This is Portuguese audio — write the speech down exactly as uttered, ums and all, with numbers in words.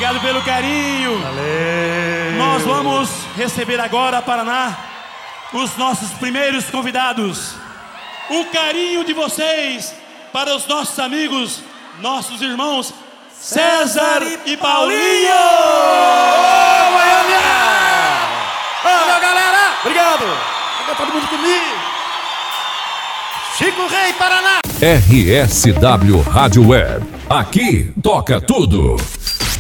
Obrigado pelo carinho. Valeu. Nós vamos receber agora, Paraná, os nossos primeiros convidados. O carinho de vocês para os nossos amigos, nossos irmãos César e Paulinho! Ô, Goiânia! Valeu, galera! Obrigado! Fica todo mundo comigo! Chico Rei, Paraná! R S W Rádio Web. Aqui toca tudo.